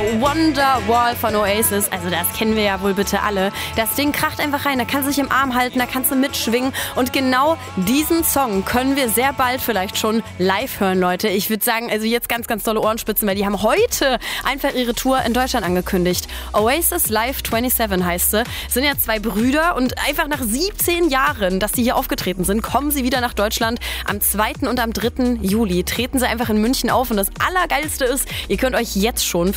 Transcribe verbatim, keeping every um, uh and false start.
Wonderwall von Oasis. Also das kennen wir ja wohl bitte alle. Das Ding kracht einfach rein, da kannst du dich im Arm halten, da kannst du mitschwingen. Und genau diesen Song können wir sehr bald vielleicht schon live hören, Leute. Ich würde sagen, also jetzt ganz, ganz tolle Ohrenspitzen, weil die haben heute einfach ihre Tour in Deutschland angekündigt. Oasis Live siebenundzwanzig heißt sie. Sind ja zwei Brüder und einfach nach siebzehn Jahren, dass sie hier aufgetreten sind, kommen sie wieder nach Deutschland. Am zweiten und am dritten Juli treten sie einfach in München auf. Und das Allergeilste ist, ihr könnt euch jetzt schon